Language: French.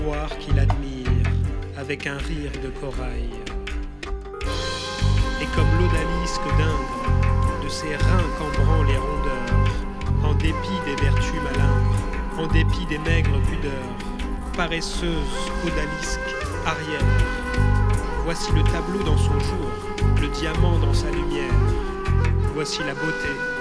Voir qu'il admire avec un rire de corail. Et comme l'odalisque d'Indre, de ses reins cambrant les rondeurs, en dépit des vertus malingres, en dépit des maigres pudeurs, paresseuse, odalisque, arrière. Voici le tableau dans son jour, le diamant dans sa lumière. Voici la beauté,